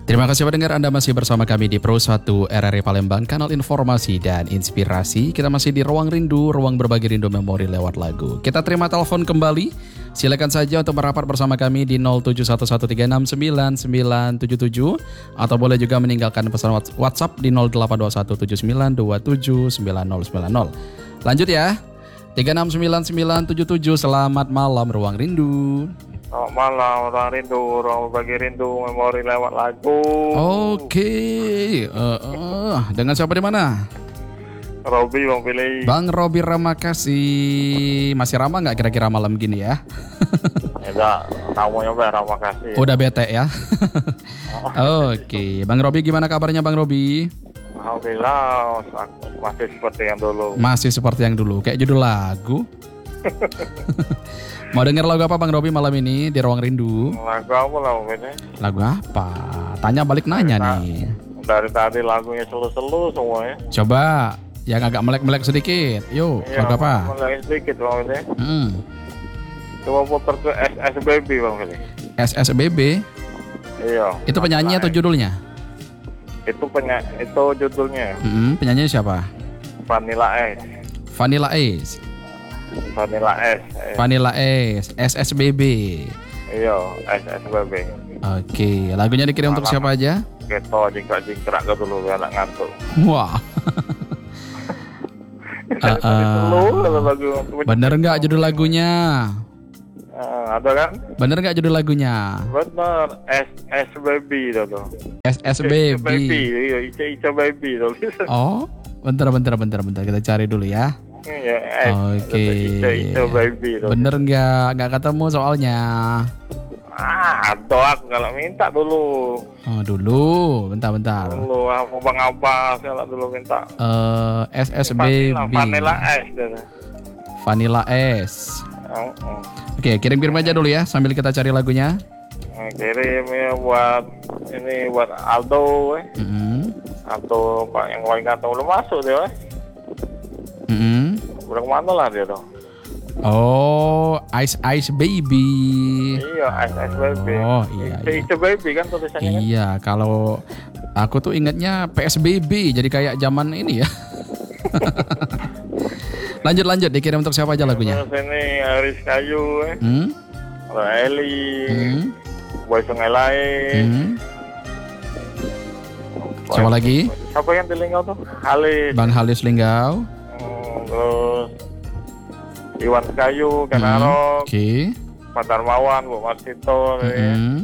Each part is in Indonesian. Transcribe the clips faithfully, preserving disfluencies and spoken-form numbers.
Terima kasih pendengar, Anda masih bersama kami di Pro satu R R I Palembang, kanal informasi dan inspirasi. Kita masih di Ruang Rindu, ruang berbagi rindu memori lewat lagu. Kita terima telepon kembali. Silakan saja untuk merapat bersama kami di nol tujuh satu satu tiga enam sembilan sembilan tujuh tujuh atau boleh juga meninggalkan pesan WhatsApp di nol delapan dua satu tujuh sembilan dua tujuh sembilan nol sembilan nol. Lanjut ya. tiga enam sembilan sembilan tujuh tujuh. Selamat malam Ruang Rindu. Selamat malam, Ruang Rindu, ruang berbagi rindu memori lewat lagu. Oke, uh, uh. dengan siapa di mana? Robi Bang Pilih. Bang Robi Ramakasih. Masih ramah nggak kira-kira malam gini ya? Enggak, tamunya Bang Ramakasih. Udah bete ya? Oke, Bang Robi gimana kabarnya Bang Robi? Alhamdulillah, masih seperti yang dulu. Masih seperti yang dulu, kayak judul lagu. Mau denger lagu apa Bang Robi malam ini di Ruang Rindu? Lagu apa lah ini? Lagu apa? Tanya balik nanya dari nih. Dari tadi lagunya selu-selu semuanya. Coba yang agak melek-melek sedikit. Yuk, Iya, lagu apa? mulai sedikit Bang ini. Hmm. Coba putar ke S S Baby Bang ini. S S B B. Iya. Itu penyanyi atau judulnya? Itu penya itu judulnya. Hmm, penyanyinya siapa? Vanilla S. Vanilla Ace. Vanilla S. Eh. Vanilla Ace, S S B B. Iya, S S Baby. Oke, lagunya dikirim untuk siapa aja? Keto jingkrak-jingkrak ke dulu biar anak ngantuk. Wah. uh, uh, bener nggak judul lagunya? Uh, ada kan? Bener nggak judul lagunya? Bener, S S Baby itu tuh. S S B B. Iya, Ica Ica Baby tuh. Oh, bentar, bentar, bentar, bentar. Kita cari dulu ya. Iya, Oke. Ica Ica Baby tuh. Bener nggak? Nggak ketemu soalnya. Ah, atau aku kalau minta dulu. Oh, dulu. Bentar, bentar. Dulu, aku Bang Abbas kalau dulu minta. Uh, S S B B. Vanilla S. Vanilla S. Oh, oh. Oke, kirim-kirim aja dulu ya sambil kita cari lagunya. Kirim ya buat ini buat Aldo, eh. Mm-hmm. Atau Pak yang paling kantong belum masuk dia, eh. Mm-hmm. Udah kemana lah dia tuh? Oh, Ice Ice Baby. Iya, Ice Ice Baby. Oh, iya. Ice iya. Ice Baby kan tulisannya. Iya, kan? Kalau aku tuh ingatnya P S B B, jadi kayak zaman ini ya. Lanjut lanjut, dikirim untuk siapa aja lagunya? Terus ini Aris Kayu, eh. Hmm? Eli, Hmm? Boy Sungai Lain. Hmm? Siapa lagi? Siapa yang di Linggau tuh? Halis. Bang Halis Linggau. Hmm, terus Iwan Kayu, Hmm. Kenarok, Oke. Okay. Pak Darmawan, Bu Marsito, eh. Hmm.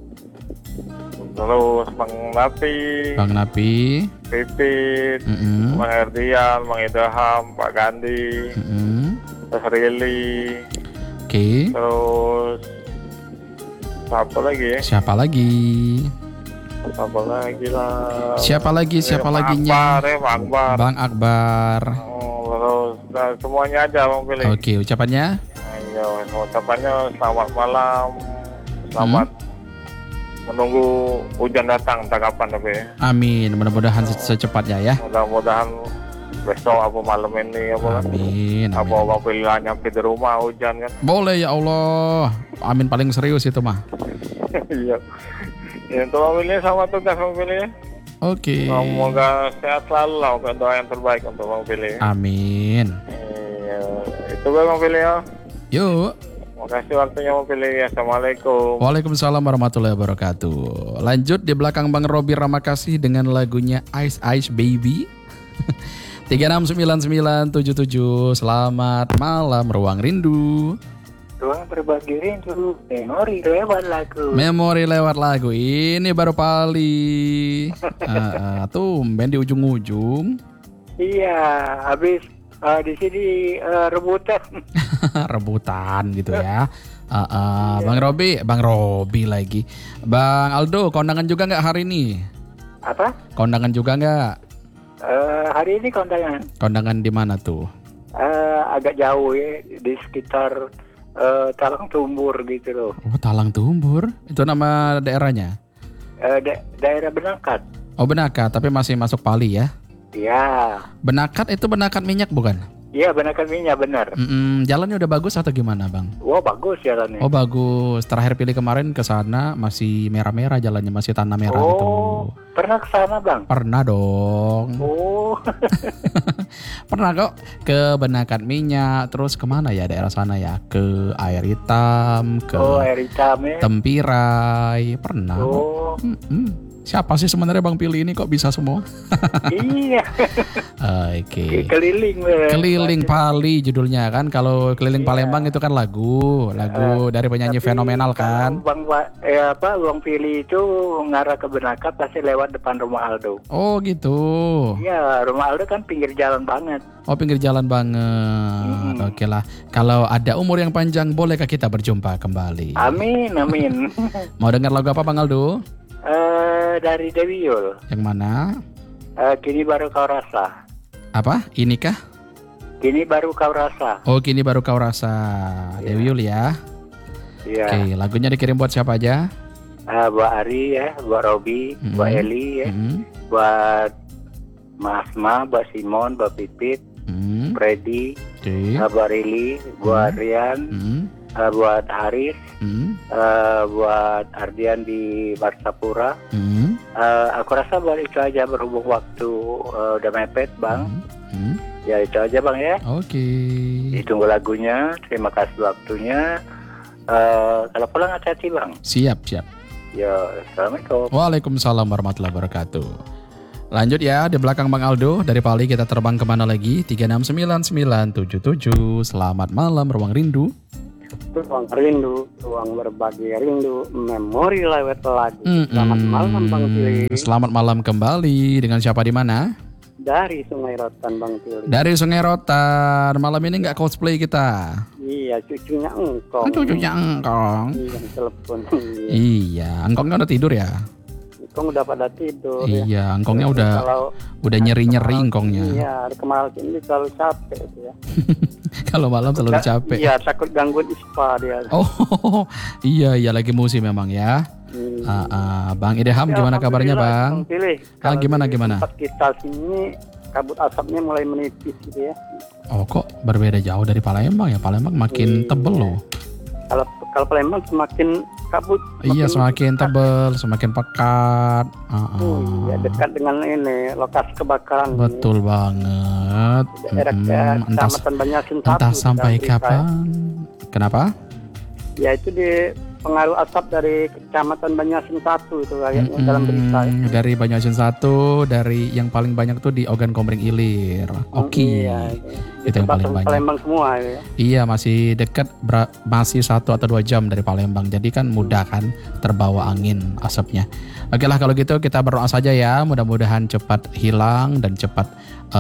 Terus Bang Napi, Bang Napi. Pipit, Hmm. Bang Erdian, Bang Idaham, Pak Gandhi, Hmm. terus Rili, Oke. Okay. terus siapa lagi ya? Siapa lagi? Siapa lagi lah? Siapa lagi? Siapa Eh, Bang laginya? Akbar, ya, Bang Akbar. Bang Akbar. Oh, terus nah, semuanya aja Bang pilih. Oke, ucapannya? Ayo, ucapannya selamat malam, selamat Hmm? menunggu hujan datang, entah kapan tapi. Amin, mudah-mudahan se- secepatnya ya. Mudah-mudahan besok apa malam ini apa kan? Amin, Apa amin. Bang pilih nyampe di rumah hujan kan? Boleh ya Allah. Amin paling serius itu mah. Iya. Ya, untuk Bang pilih sama tugas Bang pilih. Oke. Semoga sehat selalu lah, doa yang terbaik untuk Bang pilih. Amin. Iya, itu Bang pilih ya. Yuk. Makasih waktunya Bang pilih. Assalamualaikum. Waalaikumsalam warahmatullahi wabarakatuh. Lanjut di belakang Bang Robi Ramakasih dengan lagunya Ice Ice Baby. tiga enam sembilan sembilan tujuh tujuh. Selamat malam Ruang Rindu. Ruang berbagi rindu, memori lewat lagu. Memori lewat lagu. Ini baru Pali. uh, uh, tumben di ujung-ujung. Iya, habis uh, di sini uh, rebutan. Rebutan gitu ya. Uh, uh, Bang Robi, Bang Robi lagi. Bang Aldo, kondangan juga nggak hari ini? Apa? Kondangan juga nggak? Uh, hari ini kondangan. Kondangan di mana tuh? Uh, agak jauh ya, di sekitar uh, Talang Tumbur gitu loh. Oh, Talang Tumbur. Itu nama daerahnya? Uh, da- daerah Benakat. Oh, Benakat, tapi masih masuk Pali ya? Iya. Benakat itu Benakat minyak bukan? Iya, Benakan Minyak benar. Mm-mm, jalannya udah bagus atau gimana Bang? Wah, bagus jalannya. Oh bagus. Terakhir pilih kemarin ke sana masih merah-merah jalannya, masih tanah merah Oh, gitu. pernah ke sana, Bang? Pernah dong. Oh. Pernah kok ke Benakan Minyak. Terus kemana ya daerah sana ya? Ke Air Hitam, ke Oh, air hitam ya. Tempirai. Pernah kok. Oh. Mm-mm. Siapa sih sebenarnya Bang Pilih ini kok bisa semua? Iya. Oke. Keliling. Bang. Keliling Pali judulnya kan. Kalau Keliling Iya. Palembang itu kan lagu, lagu dari penyanyi Tapi fenomenal kan. kalau Bang Wa- eh, apa Bang Pilih itu ngarah ke Benakat pasti lewat depan rumah Aldo. Oh gitu. Iya, rumah Aldo kan pinggir jalan banget. Oh pinggir jalan banget. Mm-mm. Oke lah. Kalau ada umur yang panjang, bolehkah kita berjumpa kembali? Amin, amin. Mau dengar lagu apa Bang Aldo? Eh, dari Dewi Yul. Yang mana? Eh, kini baru kau rasa. Apa? Inikah? Kini baru kau rasa. Oh kini baru kau rasa. Dewi Yul ya. Iya. Oke, lagunya dikirim buat siapa aja? Eh, buat Ari ya, buat Robi, Mm-mm. buat Eli ya, Mm-mm. buat Mas Ma, buat Simon, buat Pipit, Mm-mm. Freddy, Oke. eh, buat Rili, buat Rian, Mm-mm. eh, buat Haris, Mm-mm. eh, buat Ardian di Barsapura. Mm-mm. Eh, aku rasa buat itu aja berhubung waktu eh, udah mepet bang. Mm-mm. Ya itu aja bang ya. Oke. Ditunggu lagunya. Terima kasih waktunya. Eh, kalau pulang hati-hati bang. Siap, siap. Ya, assalamualaikum. Waalaikumsalam warahmatullahi wabarakatuh. Lanjut ya, di belakang Bang Aldo. Dari Pali kita terbang kemana lagi? tiga enam sembilan sembilan tujuh tujuh. Selamat malam, Ruang Rindu. Ruang rindu, ruang berbagi rindu, memori lewat lagu. Mm-mm. Selamat malam Bang Pilih. Selamat malam kembali. Dengan siapa di mana? Dari Sungai Rotan Bang Pilih. Dari Sungai Rotan. Malam ini nggak cosplay kita. Iya, cucunya engkong. Kan cucunya engkong. Iya, yang telepon. Iya. Iya, engkongnya udah tidur ya? Engkong udah pada tidur ya. Iya, engkongnya udah Kalau udah nyeri-nyeri kemarin- engkongnya. Iya, hari kemarin ini selalu capek itu ya. Kalau malam selalu capek. Iya, takut gangguan ispa dia. Oh, iya iya lagi musim memang ya. Hmm. Ah, ah. Bang Ideham gimana kabarnya Alhamdulillah, Bang? Pilih. Ah, Kalau gimana, di gimana? Tempat kita sini kabut asapnya mulai menipis gitu ya. Oh kok berbeda jauh dari Palembang ya? Palembang makin Iya. tebel loh. Kalau kalau Palembang semakin kabut. Iya semakin pekat. tebel, semakin pekat. Ah, ah. Oh, iya, dekat dengan ini lokasi kebakaran. Betul banget. Ini. Daerah Mm-mm. Entah, Kecamatan Banyasin satu. entah kita sampai berita. kapan. Kenapa? Ya itu di pengaruh asap dari Kecamatan Banyasin satu itu kayaknya dalam berita. Ya. Mm-mm. Dari Banyuasin satu, dari yang paling banyak tuh di Ogan Komering Ilir. Oke. Iya, Itu yang paling banyak. Palembang semua ya. Iya masih dekat, bra- masih satu atau dua jam dari Palembang. Jadi kan mudah kan terbawa angin asapnya. Oke lah kalau gitu kita berdoa saja ya. Mudah-mudahan cepat hilang dan cepat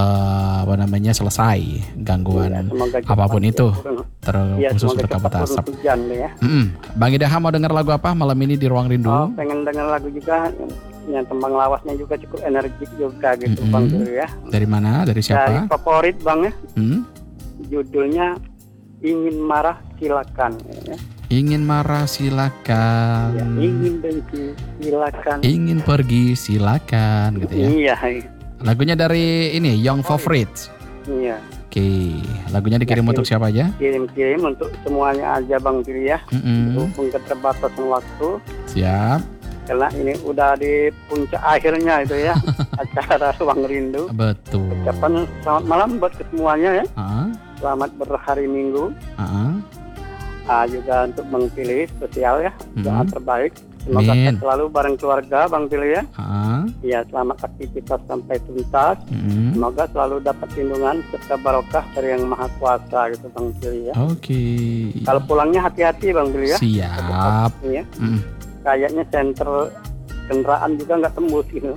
eh, apa namanya selesai gangguan Iya, semoga cepat apapun ya, itu, turun. Iya, terkhusus semoga berkabut cepat turun asap. hujan ya. Mm-mm. Bang Idaham mau dengar lagu apa malam ini di Ruang Rindu? Oh, pengen dengar lagu juga yang tembang lawasnya juga cukup energik juga gitu Mm-mm. Bang Dulu ya. Dari mana? Dari Dari siapa? favorit Bang ya. Hmm? Judulnya Ingin Marah Silakan ya. Ingin marah silakan. Ya, ingin benci silakan. Ingin pergi silakan gitu ya. Iya, Lagunya dari ini Young Favorites. iya. Oke, lagunya dikirim Ya, untuk siapa aja? Kirim-kirim untuk semuanya aja Bang Diri ya. Mm-mm. Berhubung keterbatasan waktu. Siap, Karena ini udah di puncak akhirnya itu ya. Acara Ruang Rindu. betul. Ucapan selamat malam buat semuanya ya. Ah, Selamat berhari Minggu. ah, Ah, juga untuk Bang Pilih spesial ya. Doa Mm. terbaik. Semoga Amin. sehat selalu bareng keluarga Bang Pilih ya. ah, Ya, selamat aktivitas sampai tuntas. mm. Semoga selalu dapat lindungan serta barokah dari Yang Maha Kuasa gitu Bang Pilih ya. Oke. Kalau pulangnya hati-hati Bang Pilih ya. Siap. Ya. Mm, Kayaknya senter kendaraan juga nggak tembus gitu.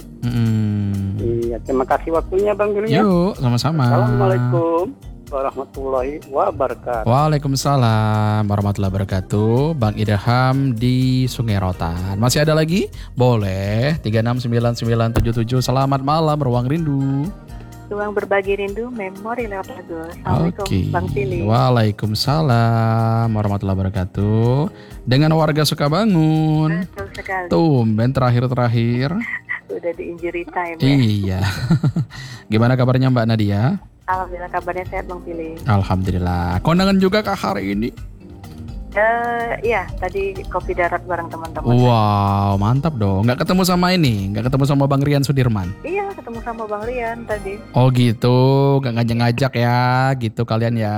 mm. Iya, terima kasih waktunya Bang Pilih ya. Yuk, sama-sama. Assalamualaikum warahmatullahi wabarakatuh. Waalaikumsalam warahmatullahi wabarakatuh. Bang Idaham di Sungai Rotan. Masih ada lagi? Boleh. tiga enam sembilan sembilan tujuh tujuh. Selamat malam Ruang Rindu. Ruang berbagi rindu, memori lewat lagu. Assalamualaikum, Oke. Bang Pilih. Waalaikumsalam warahmatullahi wabarakatuh. Dengan warga Sukabangun. Betul sekali. Tumben terakhir-terakhir. Udah di injury time ya. Iya. Gimana kabarnya Mbak Nadia? Alhamdulillah kabarnya sehat Bang Pilih. Alhamdulillah. Kondangan juga kah hari ini? Eh, iya, tadi kopi darat bareng teman-teman. Wow, mantap dong. Nggak ketemu sama ini, nggak ketemu sama Bang Rian Sudirman. Iya, ketemu sama Bang Rian tadi. Oh gitu, nggak ngajak-ngajak ya, gitu kalian ya.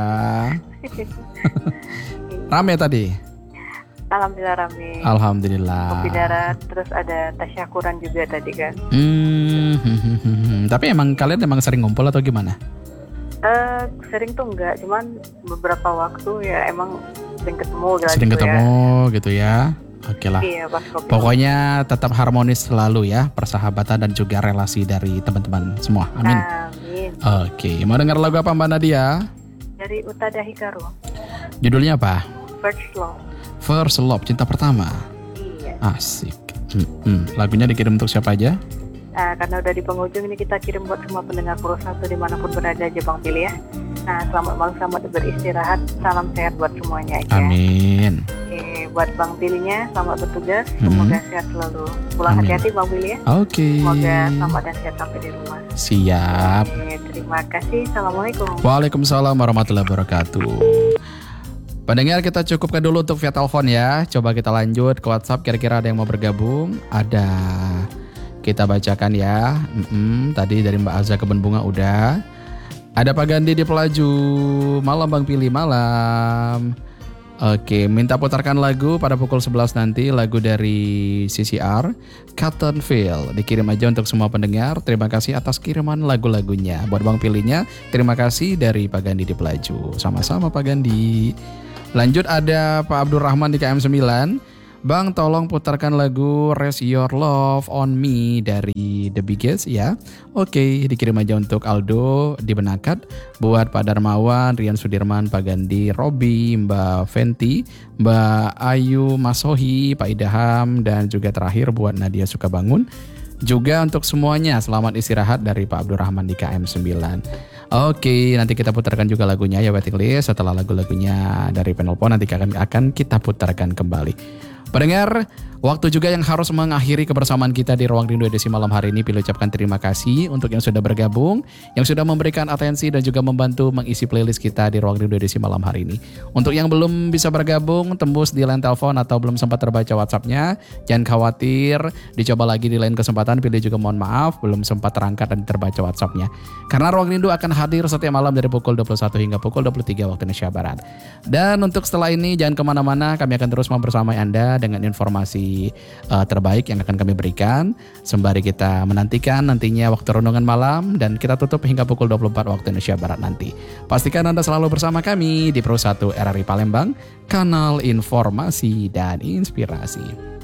Rame tadi? Alhamdulillah rame. Alhamdulillah. Kopi darat, terus ada tasyakuran juga tadi kan. Hmm, hmm, hmm, hmm, hmm. Tapi emang kalian emang sering ngumpul atau gimana? Eh, sering tuh enggak, cuman beberapa waktu ya emang sering ketemu gitu. Sering ya. ketemu gitu ya. Oke lah. Iya, pas kopi. Pokoknya tetap harmonis selalu ya, persahabatan dan juga relasi dari teman-teman semua. Amin. Amin. Oke, mau dengar lagu apa Mbak Nadia? Dari Utada Hikaru, Judulnya apa? First Love. First Love, cinta pertama. Iya. Asik. Hmm, hmm. Lagunya dikirim untuk siapa aja? Nah, karena udah di penghujung ini kita kirim buat semua pendengar Pro satu dimanapun berada aja Bang Pilih ya. Nah, selamat malam, selamat beristirahat, salam sehat buat semuanya aja. Amin. Oke, buat Bang Pilihnya selamat bertugas, Hmm. semoga sehat selalu. Pulang Amin. hati-hati Bang Pilih ya. Oke. Semoga selamat dan sehat sampai di rumah. Siap. Oke, terima kasih. Assalamualaikum. Waalaikumsalam warahmatullahi wabarakatuh. Pendengar, kita cukupkan dulu untuk via telepon ya. Coba kita lanjut ke WhatsApp, kira-kira ada yang mau bergabung? Ada. Kita bacakan ya. Mm-mm, tadi dari Mbak Azza Kebun Bunga udah. Ada Pak Gandhi di Pelaju. Malam Bang Pilih, malam. Oke, minta putarkan lagu pada pukul sebelas nanti. Lagu dari C C R, Cottonfield. Dikirim aja untuk semua pendengar. Terima kasih atas kiriman lagu-lagunya. Buat Bang Pilihnya, terima kasih dari Pak Gandhi di Pelaju. Sama-sama Pak Gandhi. Lanjut ada Pak Abdurrahman di K M sembilan. Bang, tolong putarkan lagu Rest Your Love on Me dari The Biggest ya. Oke, dikirim aja untuk Aldo di Benakat. Buat Pak Darmawan, Rian Sudirman, Pak Gandhi, Robi, Mbak Fenti, Mbak Ayu Masohi, Pak Idaham, dan juga terakhir buat Nadia Sukabangun. Juga untuk semuanya, selamat istirahat dari Pak Abdurrahman di K M sembilan. Oke, nanti kita putarkan juga lagunya ya waiting list. Setelah lagu-lagunya dari Penelpon nanti akan, akan kita putarkan kembali. Pendengar, waktu juga yang harus mengakhiri kebersamaan kita di Ruang Rindu edisi malam hari ini. Pilih ucapkan terima kasih untuk yang sudah bergabung, yang sudah memberikan atensi dan juga membantu mengisi playlist kita di Ruang Rindu edisi malam hari ini. Untuk yang belum bisa bergabung, tembus di line telepon atau belum sempat terbaca WhatsApp-nya, jangan khawatir, dicoba lagi di lain kesempatan. Pilih juga mohon maaf, belum sempat terangkat dan terbaca WhatsApp-nya. Karena Ruang Rindu akan hadir setiap malam dari pukul dua puluh satu hingga pukul dua puluh tiga waktu Indonesia Barat. Dan untuk setelah ini, jangan kemana-mana, kami akan terus membersamai Anda dengan informasi uh, terbaik yang akan kami berikan sembari kita menantikan nantinya waktu renungan malam dan kita tutup hingga pukul dua puluh empat waktu Indonesia Barat nanti. Pastikan Anda selalu bersama kami di Pro satu R R I Palembang, kanal informasi dan inspirasi.